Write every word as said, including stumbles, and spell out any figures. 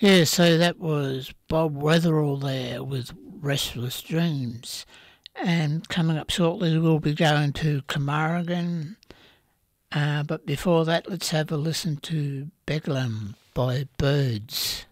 Yeah, so that was Bob Weatherall there with Restless Dreams. And coming up shortly, we'll be going to Carmarthen. Uh, but before that, let's have a listen to Beglam by Birds.